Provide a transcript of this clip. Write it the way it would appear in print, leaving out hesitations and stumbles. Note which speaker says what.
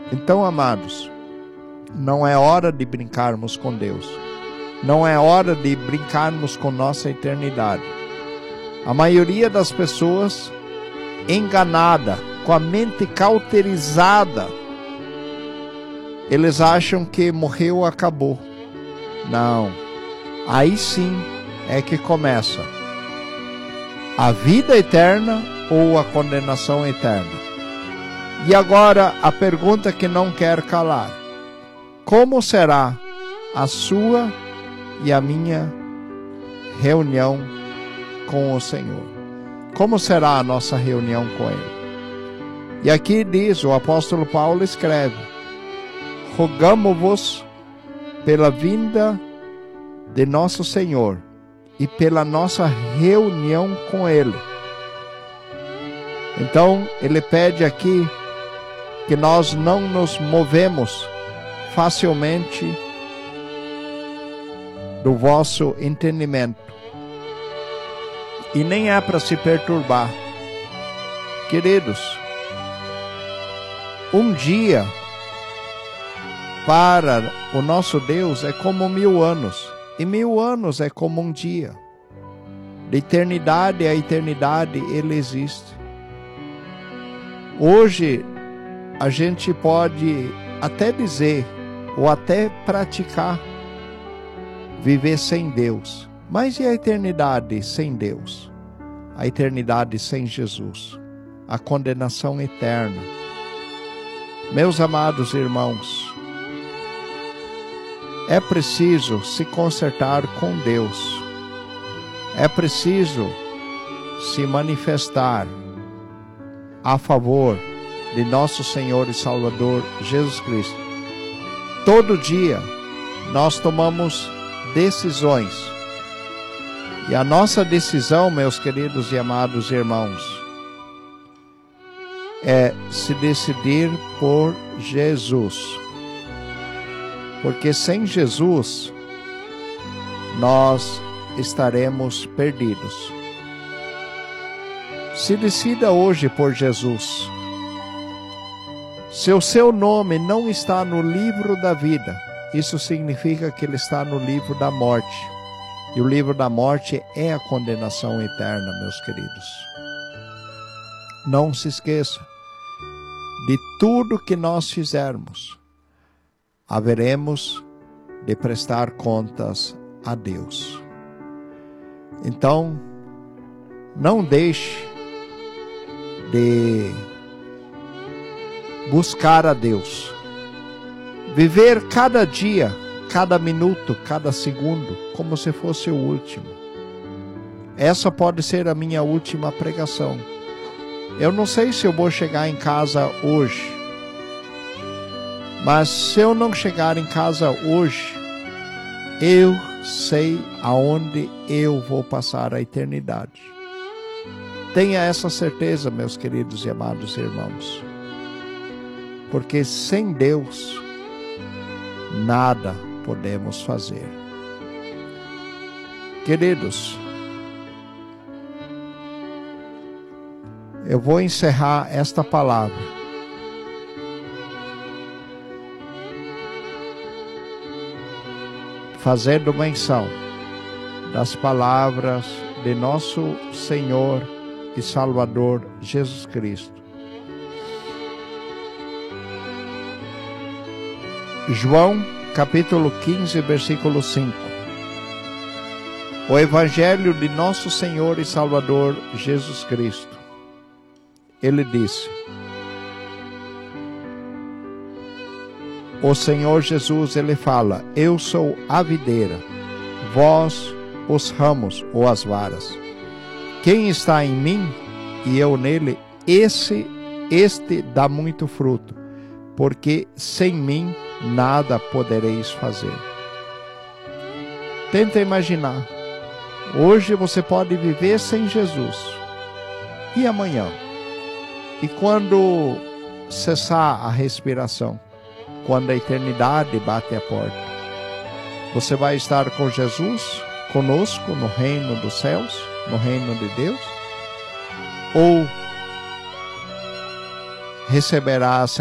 Speaker 1: Então, amados, não é hora de brincarmos com Deus. Não é hora de brincarmos com nossa eternidade. A maioria das pessoas enganada, com a mente cauterizada, eles acham que morreu, acabou. Não. Aí sim é que começa a vida eterna ou a condenação eterna. E agora a pergunta que não quer calar: como será a sua e a minha reunião com o Senhor? Como será a nossa reunião com Ele? E aqui diz, o apóstolo Paulo escreve: rogamo-vos pela vinda de nosso Senhor e pela nossa reunião com Ele. Então, ele pede aqui que nós não nos movemos facilmente do vosso entendimento. E nem é para se perturbar. Queridos, um dia para o nosso Deus é como 1000 anos. E 1000 anos é como um dia. De eternidade a eternidade Ele existe. Hoje a gente pode até dizer, ou até praticar, viver sem Deus. Mas e a eternidade sem Deus? A eternidade sem Jesus? A condenação eterna? Meus amados irmãos, é preciso se consertar com Deus. É preciso se manifestar a favor de nosso Senhor e Salvador Jesus Cristo. Todo dia nós tomamos decisões. E a nossa decisão, meus queridos e amados irmãos, é se decidir por Jesus. Porque sem Jesus, nós estaremos perdidos. Se decida hoje por Jesus. Se o seu nome não está no livro da vida, isso significa que ele está no livro da morte. E o livro da morte é a condenação eterna, meus queridos. Não se esqueça, de tudo que nós fizermos, haveremos de prestar contas a Deus. Então, não deixe de buscar a Deus. Viver cada dia, cada minuto, cada segundo, como se fosse o último. Essa pode ser a minha última pregação. Eu não sei se eu vou chegar em casa hoje. Mas se eu não chegar em casa hoje, eu sei aonde eu vou passar a eternidade. Tenha essa certeza, meus queridos e amados irmãos. Porque sem Deus, nada podemos fazer. Queridos, eu vou encerrar esta palavra fazendo menção das palavras de nosso Senhor e Salvador Jesus Cristo. João, capítulo 15, versículo 5. O Evangelho de nosso Senhor e Salvador Jesus Cristo. Ele disse: o Senhor Jesus, ele fala: eu sou a videira, vós os ramos ou as varas. Quem está em mim e eu nele, este dá muito fruto, porque sem mim nada podereis fazer. Tenta imaginar. Hoje você pode viver sem Jesus. E amanhã? E quando cessar a respiração? Quando a eternidade bate a porta? Você vai estar com Jesus, conosco, no reino dos céus, no reino de Deus? Ou receberá a